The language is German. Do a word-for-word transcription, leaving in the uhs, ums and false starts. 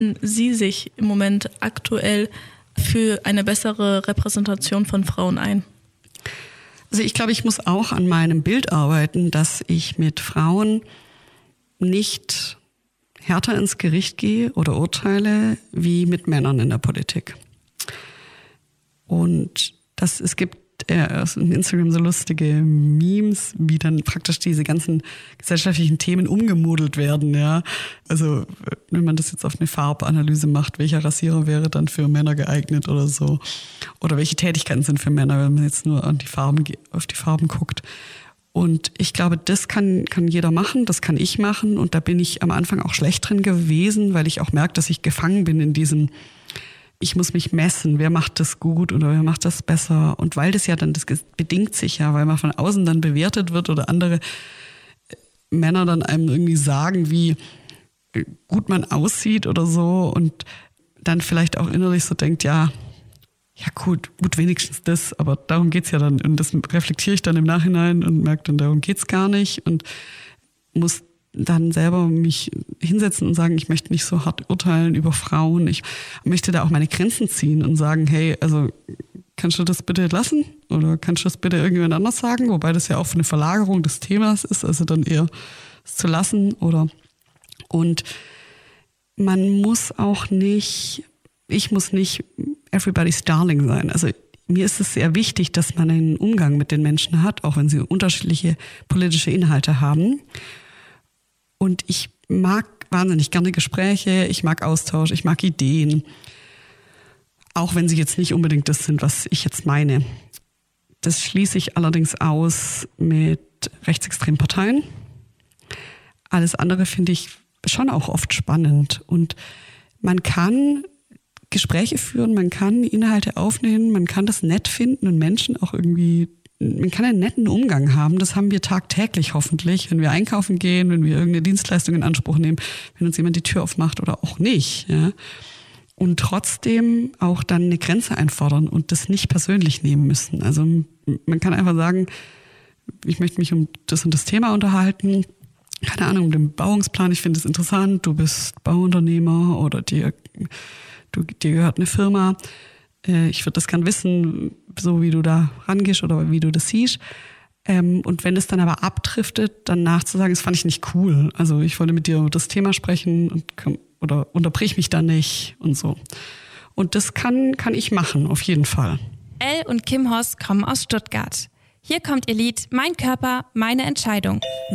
Sie sich im Moment aktuell für eine bessere Repräsentation von Frauen ein? Also ich glaube, ich muss auch an meinem Bild arbeiten, dass ich mit Frauen nicht härter ins Gericht gehe oder urteile wie mit Männern in der Politik. Und das, es gibt äh, auf Instagram so lustige Memes, wie dann praktisch diese ganzen gesellschaftlichen Themen umgemodelt werden. Ja, also wenn man das jetzt auf eine Farbanalyse macht, welcher Rasierer wäre dann für Männer geeignet oder so, oder welche Tätigkeiten sind für Männer, wenn man jetzt nur an die Farben auf die Farben guckt. Und ich glaube, das kann kann jeder machen, das kann ich machen. Und da bin ich am Anfang auch schlecht drin gewesen, weil ich auch merke, dass ich gefangen bin in diesem, ich muss mich messen, wer macht das gut oder wer macht das besser. Und weil das ja dann, das bedingt sich ja, weil man von außen dann bewertet wird oder andere Männer dann einem irgendwie sagen, wie gut man aussieht oder so. Und dann vielleicht auch innerlich so denkt, ja, ja gut, gut wenigstens das, aber darum geht's ja dann. Und das reflektiere ich dann im Nachhinein und merke dann, darum geht's gar nicht. Und muss dann selber mich hinsetzen und sagen, ich möchte nicht so hart urteilen über Frauen. Ich möchte da auch meine Grenzen ziehen und sagen, hey, also kannst du das bitte lassen? Oder kannst du das bitte irgendjemand anders sagen? Wobei das ja auch eine Verlagerung des Themas ist, also dann eher es zu lassen. Oder und man muss auch nicht, ich muss nicht everybody's darling sein. Also mir ist es sehr wichtig, dass man einen Umgang mit den Menschen hat, auch wenn sie unterschiedliche politische Inhalte haben. Und ich mag wahnsinnig gerne Gespräche, ich mag Austausch, ich mag Ideen. Auch wenn sie jetzt nicht unbedingt das sind, was ich jetzt meine. Das schließe ich allerdings aus mit rechtsextremen Parteien. Alles andere finde ich schon auch oft spannend. Und man kann Gespräche führen, man kann Inhalte aufnehmen, man kann das nett finden und Menschen auch irgendwie, man kann einen netten Umgang haben. Das haben wir tagtäglich hoffentlich, wenn wir einkaufen gehen, wenn wir irgendeine Dienstleistung in Anspruch nehmen, wenn uns jemand die Tür aufmacht oder auch nicht. Ja. Und trotzdem auch dann eine Grenze einfordern und das nicht persönlich nehmen müssen. Also man kann einfach sagen, ich möchte mich um das und das Thema unterhalten. Keine Ahnung, um den Bauungsplan, ich finde es interessant, du bist Bauunternehmer oder dir, du, dir gehört eine Firma. Ich würde das gern wissen, so wie du da rangehst oder wie du das siehst. Und wenn es dann aber abdriftet, dann nachzusagen, das fand ich nicht cool. Also ich wollte mit dir über das Thema sprechen und oder unterbrich mich da nicht und so. Und das kann, kann ich machen, auf jeden Fall. Elle und Kim Hoss kommen aus Stuttgart. Hier kommt ihr Lied Mein Körper, meine Entscheidung.